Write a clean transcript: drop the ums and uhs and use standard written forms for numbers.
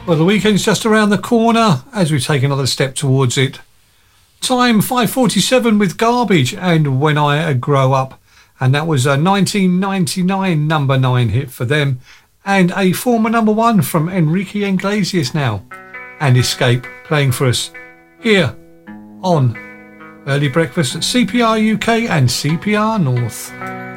Well, the weekend's just around the corner as we take another step towards it. Time 5:47 with Garbage and When I Grow Up. And that was a 1999 number 9 hit for them. And a former number 1 from Enrique Iglesias now. And Escape playing for us here on Early Breakfast at CPR UK and CPR North.